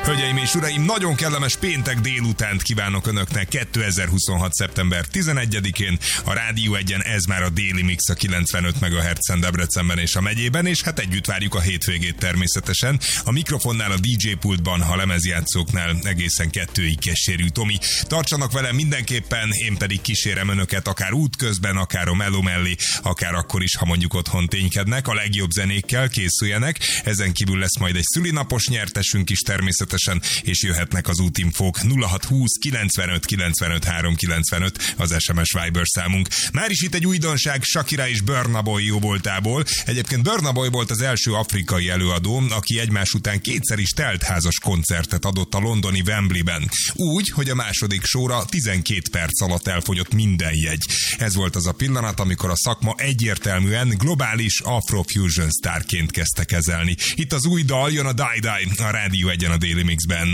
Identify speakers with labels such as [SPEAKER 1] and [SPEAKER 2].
[SPEAKER 1] Hölgyeim és uraim, nagyon kellemes péntek délutánt kívánok Önöknek 2026. szeptember 11-én. A Rádió 1-en ez már a Déli Mix a 95 MHz-en Debrecenben és a megyében, és hát együtt várjuk a hétvégét természetesen. A mikrofonnál, a DJ pultban, a lemezjátszóknál egészen 2-ig Kessérű Tomi. Tartsanak velem mindenképpen, én pedig kísérem Önöket akár útközben, akár a meló mellé, akár akkor is, ha mondjuk otthon ténykednek. A legjobb zenékkel készüljenek. Ezen kívül lesz majd egy szülinapos nyertesünk is természetesen, és jöhetnek az útinfók. 0620 95 95 395 az SMS Viber számunk. Már is itt egy újdonság Shakira és Burna Boy jóvoltából. Egyébként Burna Boy volt az első afrikai előadó, aki egymás után kétszer is teltházas koncertet adott a londoni Wembleyben. Úgy, hogy a második sorra 12 perc alatt elfogyott minden jegy. Ez volt az a pillanat, amikor a szakma egyértelműen globális Afrofusion sztárként kezdte kezelni. Itt az új dal, jön a Die Die, a Rádió 1-en a Daily Mixben.